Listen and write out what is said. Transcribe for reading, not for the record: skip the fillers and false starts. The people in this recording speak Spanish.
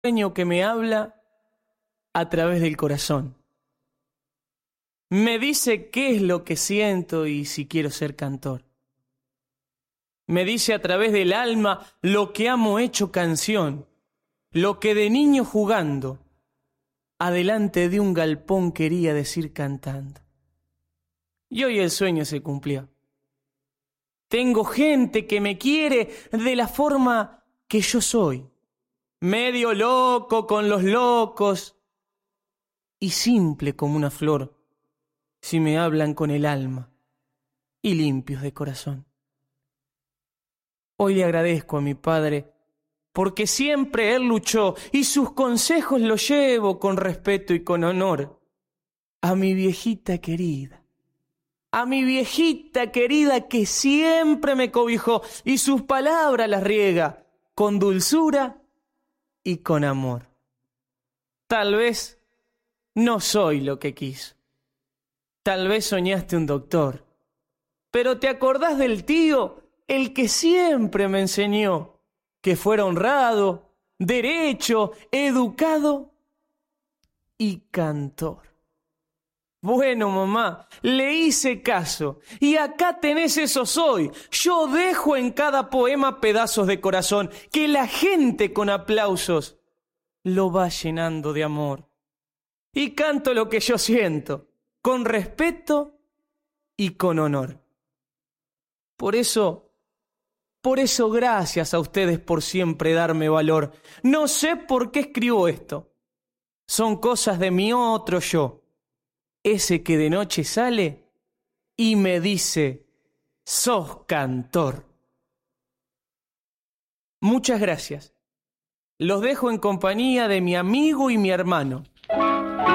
sueño que me habla a través del corazón. Me dice qué es lo que siento y si quiero ser cantor. Me dice a través del alma lo que amo hecho canción, lo que de niño jugando, adelante de un galpón quería decir cantando. Y hoy el sueño se cumplió. Tengo gente que me quiere de la forma que yo soy, medio loco con los locos y simple como una flor, si me hablan con el alma y limpios de corazón. Hoy le agradezco a mi padre porque siempre él luchó y sus consejos los llevo con respeto y con honor. A mi viejita querida, que siempre me cobijó y sus palabras las riega con dulzura y con amor. Tal vez no soy lo que quiso, tal vez soñaste un doctor, pero te acordás del tío, el que siempre me enseñó que fuera honrado, derecho, educado y cantor. Bueno, mamá, le hice caso y acá tenés eso soy. Yo dejo en cada poema pedazos de corazón que la gente con aplausos lo va llenando de amor. Y canto lo que yo siento, con respeto y con honor. Por eso gracias a ustedes por siempre darme valor. No sé por qué escribo esto. Son cosas de mi otro yo. Ese que de noche sale y me dice, sos cantor. Muchas gracias. Los dejo en compañía de mi amigo y mi hermano,